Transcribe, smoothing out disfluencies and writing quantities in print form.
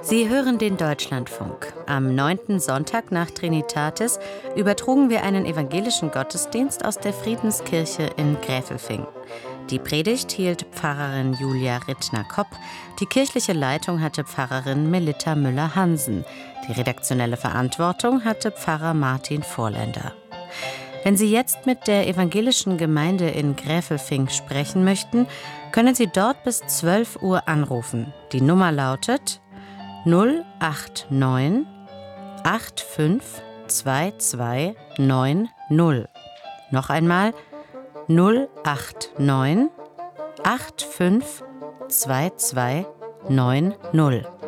Sie hören den Deutschlandfunk. Am 9. Sonntag nach Trinitatis übertrugen wir einen evangelischen Gottesdienst aus der Friedenskirche in Gräfelfing. Die Predigt hielt Pfarrerin Julia Rittner-Kopp, die kirchliche Leitung hatte Pfarrerin Melitta Müller-Hansen, die redaktionelle Verantwortung hatte Pfarrer Martin Vorländer. Wenn Sie jetzt mit der evangelischen Gemeinde in Gräfelfing sprechen möchten, können Sie dort bis 12 Uhr anrufen. Die Nummer lautet 089 85 2290. Noch einmal 089 85 2290.